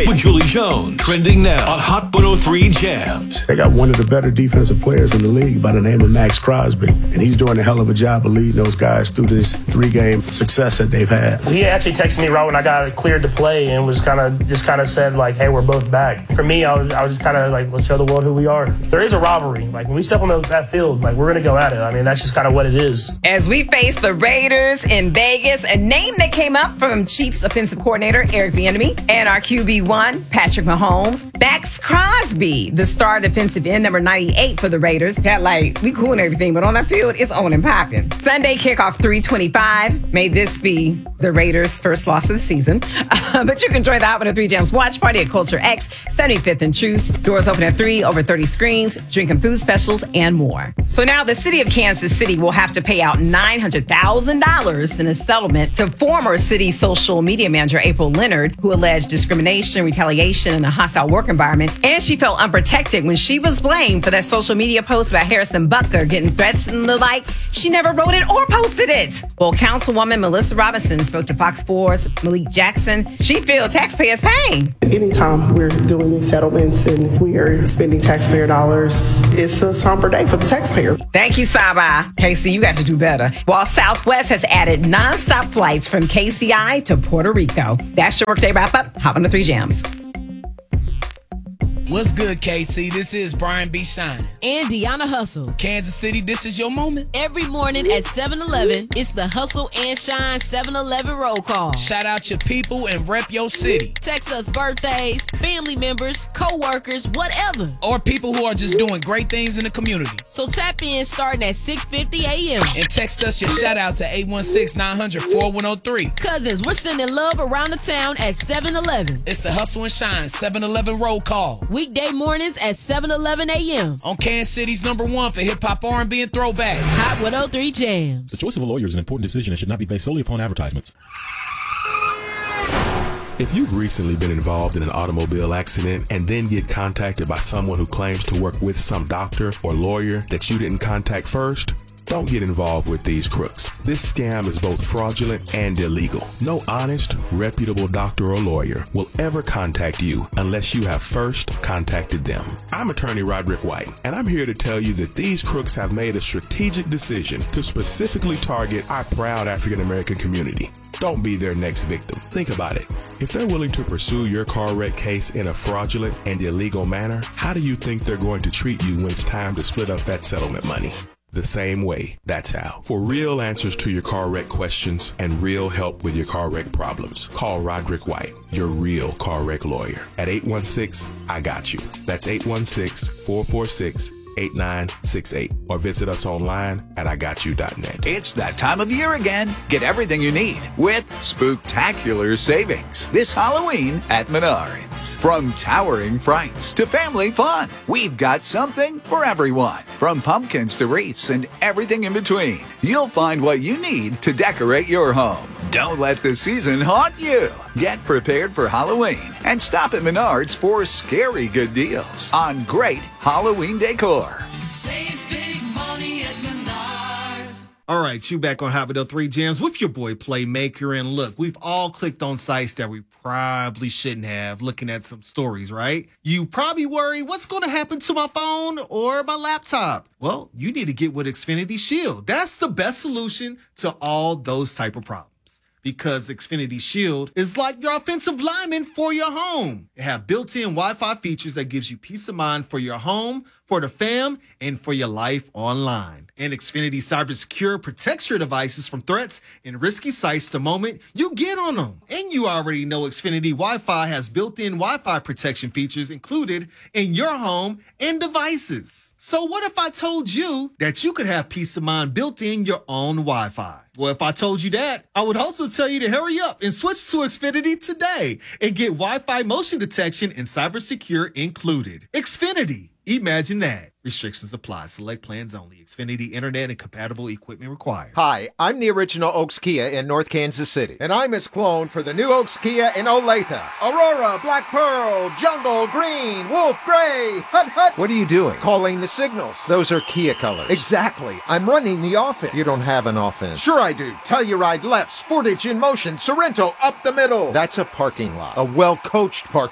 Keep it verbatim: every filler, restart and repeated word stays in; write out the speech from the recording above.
with Julie Jones. Trending now on Hot one oh three Jams. They got one of the better defensive players in the league by the name of Max Crosby, and he's doing a hell of a job of leading those guys through this three-game success that they've had. He actually texted me right when I got cleared to play and was kind of just kind of said like, "Hey, we're both back." For me, I was I was just kind of like, let's show the world who we are. There is a rivalry. Like when we step on the, that field, like we're gonna go at it. I mean, that's just kind of what it is. As we face the Raiders in Vegas, a name that came up from Chiefs offensive coordinator Eric Bieniemy and our Q B one Patrick Mahomes, Max Crosby, the star defensive end number ninety-eight for the Raiders. That like we cool and everything, but on that field, it's on and popping. Sunday kickoff three twenty-five. May this be the Raiders' first loss of the season. Uh, but you can join the Hot one oh three Jams watch party at Culture X, seventy-fifth and Truce. Doors open at three, over thirty screens, drinking food specials, and more. So now the city of Kansas City will have to pay out nine hundred thousand dollars in a settlement to former city social media manager April Leonard, who alleged discrimination, retaliation, and a hostile work environment. And she felt unprotected when she was blamed for that social media post about Harrison Butker getting threats and the like. She never wrote it or posted it. Well, Councilwoman Melissa Robinson spoke to Fox four's Malik Jackson. She feels taxpayers paying. Anytime we're doing these settlements and we are spending taxpayer dollars, it's a somber day for the taxpayer. Thank you, Saba. Casey, you got to do better. While Southwest has added nonstop flights from K C I to Puerto Rico. That's your workday wrap-up. Hot one oh three Jams. What's good, K C? This is Brian B. Shining. And Deanna Hustle. Kansas City, this is your moment. Every morning at seven eleven, it's the Hustle and Shine seven eleven roll call. Shout out your people and rep your city. Text us birthdays, family members, co-workers, whatever. Or people who are just doing great things in the community. So tap in starting at six fifty a.m. And text us your shout out to eight one six, nine hundred, four one oh three. Cousins, we're sending love around the town at seven eleven. It's the Hustle and Shine seven eleven roll call. Weekday mornings at seven eleven a.m. on Kansas City's number one for hip-hop, R and B, and throwback. Hot one oh three Jams. The choice of a lawyer is an important decision and should not be based solely upon advertisements. If you've recently been involved in an automobile accident and then get contacted by someone who claims to work with some doctor or lawyer that you didn't contact first, don't get involved with these crooks. This scam is both fraudulent and illegal. No honest, reputable doctor or lawyer will ever contact you unless you have first contacted them. I'm attorney Roderick White, and I'm here to tell you that these crooks have made a strategic decision to specifically target our proud African American community. Don't be their next victim. Think about it. If they're willing to pursue your car wreck case in a fraudulent and illegal manner, how do you think they're going to treat you when it's time to split up that settlement money? The same way. That's how. For real answers to your car wreck questions and real help with your car wreck problems, call Roderick White, your real car wreck lawyer, at eight one six, I got you. That's eight one six, four four six, eight nine six eight, or visit us online at I got you dot net. It's that time of year again. Get everything you need with Spooktacular Savings this Halloween at Menards. From towering frights to family fun, we've got something for everyone. From pumpkins to wreaths and everything in between, you'll find what you need to decorate your home. Don't let the season haunt you. Get prepared for Halloween and stop at Menards for scary good deals on great Halloween decor. Save big money at Menards. All right, you back on Hot one oh three Jams with your boy Playmaker. And look, we've all clicked on sites that we probably shouldn't have, looking at some stories, right? You probably worry, what's going to happen to my phone or my laptop? Well, you need to get with Xfinity Shield. That's the best solution to all those type of problems. Because Xfinity Shield is like your offensive lineman for your home. It have built-in Wi-Fi features that gives you peace of mind for your home, for the fam, and for your life online. And Xfinity Cyber Secure protects your devices from threats and risky sites the moment you get on them. And you already know Xfinity Wi-Fi has built-in Wi-Fi protection features included in your home and devices. So what if I told you that you could have peace of mind built in your own Wi-Fi? Well, if I told you that, I would also tell you to hurry up and switch to Xfinity today and get Wi-Fi motion detection and cyber secure included. Xfinity. Imagine that. Restrictions apply. Select plans only. Xfinity Internet and compatible equipment required. Hi, I'm the original Oaks Kia in North Kansas City. And I'm his clone for the new Oaks Kia in Olathe. Aurora, Black Pearl, Jungle, Green, Wolf, Gray, Hut Hut. What are you doing? Calling the signals. Those are Kia colors. Exactly. I'm running the offense. You don't have an offense. Sure I do. Telluride left, Sportage in motion, Sorrento up the middle. That's a parking lot. A well-coached parking